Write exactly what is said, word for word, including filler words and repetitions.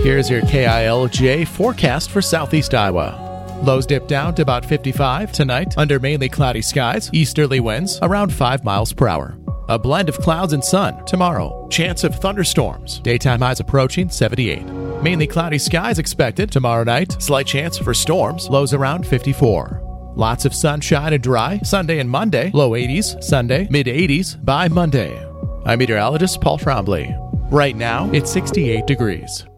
Here's your K I L J forecast for southeast Iowa. Lows dip down to about fifty-five tonight under mainly cloudy skies, easterly winds around five miles per hour. A blend of clouds and sun tomorrow. Chance of thunderstorms. Daytime highs approaching seventy-eight. Mainly cloudy skies expected tomorrow night. Slight chance for storms. Lows around fifty-four. Lots of sunshine and dry Sunday and Monday. Low eighties Sunday, mid eighties by Monday. I'm meteorologist Paul Trombley. Right now, it's sixty-eight degrees.